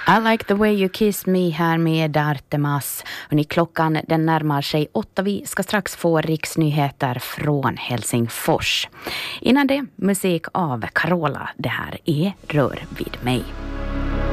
I like the way you kiss me här med Artemas. Och klockan den närmar sig 8. Vi ska strax få riksnyheter från Helsingfors. Innan det, musik av Carola. Det här är Rör vid mig.